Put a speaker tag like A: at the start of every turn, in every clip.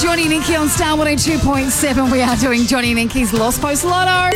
A: Johnny and Inky on Star 102.7. We are doing Johnny and Inky's Lost Post Lotto.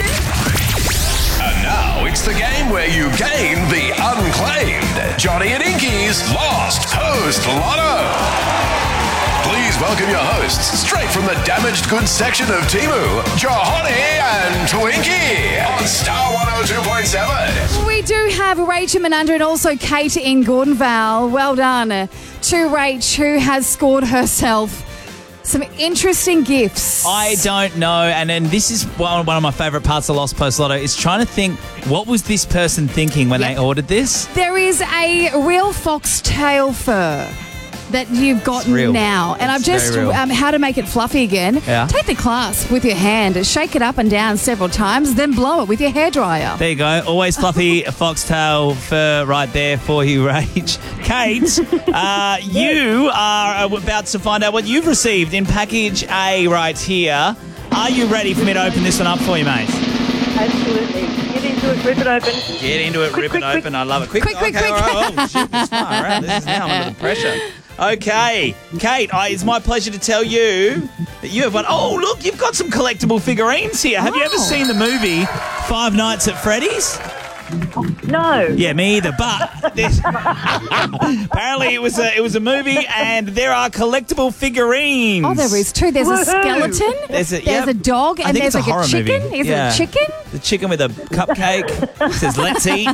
B: And now it's the game where you gain the unclaimed Johnny and Inky's Lost Post Lotto. Please welcome your hosts, straight from the damaged goods section of Temu, Johnny and Twinkie on Star 102.7.
A: We do have Rachel Menunda and also Kate in Gordonvale. Well done to Rach, who has scored herself some interesting gifts.
C: I don't know, and this is one of my favourite parts of Lost Post Lotto, is trying to think, what was this person thinking when they ordered this?
A: There is a real foxtail fur that you've gotten now. And I've just, how to make it fluffy again.
C: Yeah.
A: Take the clasp with your hand, shake it up and down several times, then blow it with your hairdryer.
C: There you go. Always fluffy foxtail fur right there for you, Rach. Kate, you are about to find out what you've received in package A right here. Are you ready for me to open this one up for you, mate?
D: Absolutely. Get into it, rip it open.
C: Get into it, rip it open. I love it. Quick.
A: Quick.
C: All right. Oh, shit, it's far. All right. This is now under the pressure. Okay, Kate, it's my pleasure to tell you that you have won. Oh, look, you've got some collectible figurines here. Have you ever seen the movie Five Nights at Freddy's?
D: No.
C: Yeah, me either. But apparently it was a movie, and there are collectable figurines.
A: Oh, there is too. There's a skeleton. There's a dog, and there's like a chicken.
C: Movie.
A: Is it a chicken?
C: The chicken with a cupcake. It says "Let's eat."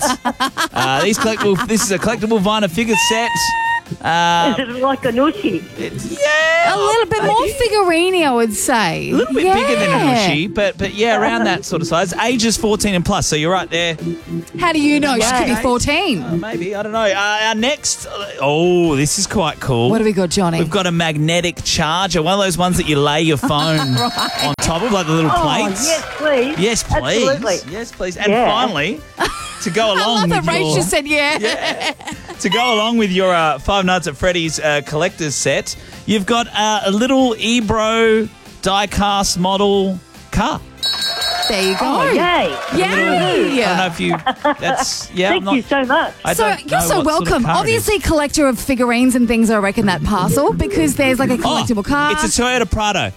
C: This is a collectible Viner figure set.
D: Is it like a Nushi?
A: A little bit more figurine, I would say.
C: A little bit bigger than a Nushi, but yeah, around that sort of size. Ages 14 and plus, so you're right there.
A: How do you know she could be 14?
C: Maybe, I don't know. Our next, this is quite cool.
A: What do we got, Johnny?
C: We've got a magnetic charger, one of those ones that you lay your phone on top of, like the little plates.
D: Yes, please.
C: Yes, please.
D: Absolutely.
C: Yes, please. And finally, to go along
A: with
C: your...
A: Rachel said
C: To go along with your Five Nights at Freddy's collector's set, you've got a little Ebro die-cast model car.
A: There you go.
D: Oh, yay.
A: Yay.
C: I don't know if you... That's... Yeah,
D: Thank you so much.
A: You're so welcome. Obviously, collector of figurines and things, I reckon, that parcel, because there's like a collectible car.
C: It's a Toyota Prado.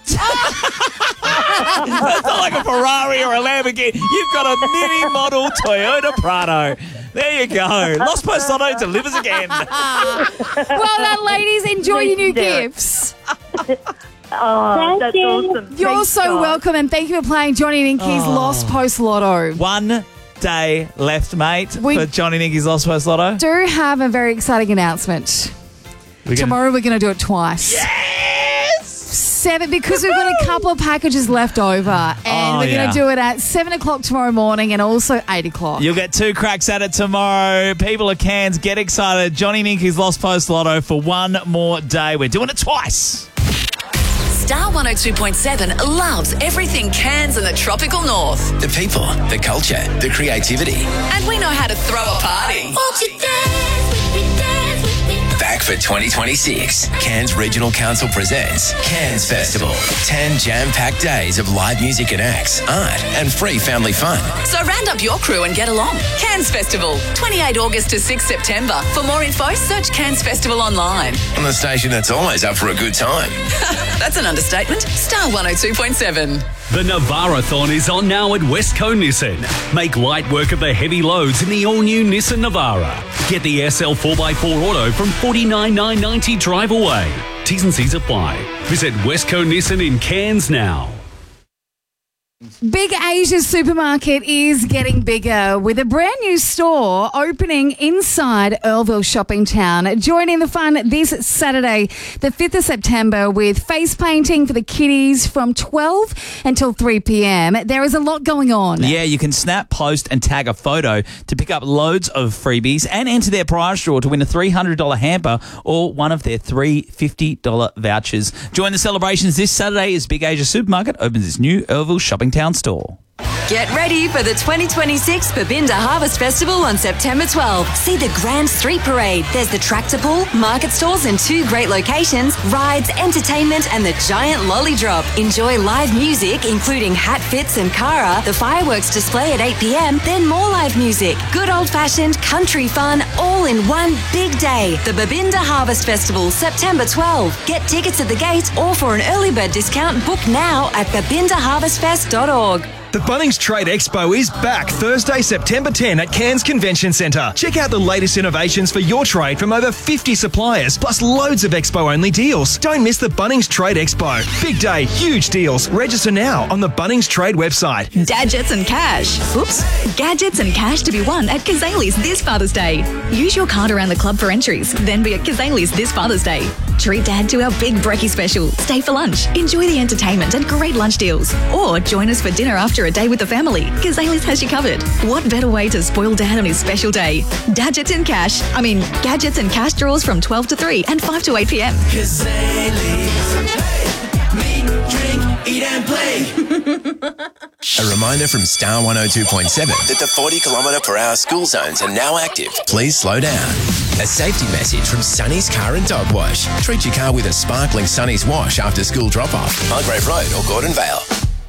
C: It's not like a Ferrari or a Lamborghini. You've got a mini model Toyota Prado. There you go. Lost Post Lotto delivers again.
A: Well done, ladies. Enjoy your new gifts.
D: Oh, that's awesome.
A: You're
D: Thanks,
A: so
D: guys.
A: welcome, and thank you for playing Johnny and Inky's Lost Post Lotto.
C: 1 day left, mate, for Johnny and Inky's Lost Post Lotto.
A: Do have a very exciting announcement. Tomorrow we're going to do it twice.
C: Yes!
A: 7, because we've got a couple of packages left over, and we're going to do it at 7 o'clock tomorrow morning and also 8 o'clock.
C: You'll get 2 cracks at it tomorrow. People of Cairns, get excited. Johnny and Inky's Lost Post Lotto for one more day. We're doing it twice.
E: Star 102.7 loves everything Cairns and the tropical north.
F: The people, the culture, the creativity.
E: And we know how to throw a party.
F: Won't you dance with me, dance with me? Back for 2026, Cairns Regional Council presents Cairns Festival. 10 jam-packed days of live music and acts, art and free family fun.
E: So round up your crew and get along. Cairns Festival, 28 August to 6 September. For more info, search Cairns Festival online.
F: On the station that's always up for a good time.
E: That's an understatement. Star 102.7.
G: The Navara-thon is on now at Westco Nissan. Make light work of the heavy loads in the all-new Nissan Navara. Get the SL 4x4 Auto from $49,990 drive away. T's and C's apply. Visit Westco Nissan in Cairns now.
A: Big Asia Supermarket is getting bigger with a brand new store opening inside Earlville Shopping Town. Join in the fun this Saturday, the 5th of September, with face painting for the kiddies from 12 until 3 p.m. There is a lot going on.
C: Yeah, you can snap, post and tag a photo to pick up loads of freebies and enter their prize draw to win a $300 hamper or one of their $3 $50 vouchers. Join the celebrations this Saturday as Big Asia Supermarket opens its new Earlville Shopping Town store.
H: Get ready for the 2026 Babinda Harvest Festival on September 12. See the Grand Street Parade. There's the tractor pull, market stalls in 2 great locations, rides, entertainment and the giant lolly drop. Enjoy live music including Hat Fits and Cara, the fireworks display at 8 p.m, then more live music. Good old-fashioned country fun all in one big day. The Babinda Harvest Festival, September 12. Get tickets at the gate or for an early bird discount, book now at babindaharvestfest.org.
I: The Bunnings Trade Expo is back Thursday, September 10 at Cairns Convention Centre. Check out the latest innovations for your trade from over 50 suppliers, plus loads of Expo-only deals. Don't miss the Bunnings Trade Expo. Big day, huge deals. Register now on the Bunnings Trade website.
J: Gadgets and cash. Oops. Gadgets and cash to be won at Kazali's this Father's Day. Use your card around the club for entries, then be at Kazali's this Father's Day. Treat Dad to our big brekkie special. Stay for lunch, enjoy the entertainment and great lunch deals. Or join us for dinner after a day with the family. Kazali's has you covered. What better way to spoil Dad on his special day? Gadgets and cash draws from 12 to 3 and 5 to 8 p.m.
F: Meet, drink, eat and play. A reminder from Star 102.7 that the 40km/h school zones are now active. Please slow down. A safety message from Sonny's Car and Dog Wash. Treat your car with a sparkling Sonny's wash after school drop-off. Mulgrave Road or Gordon Vale.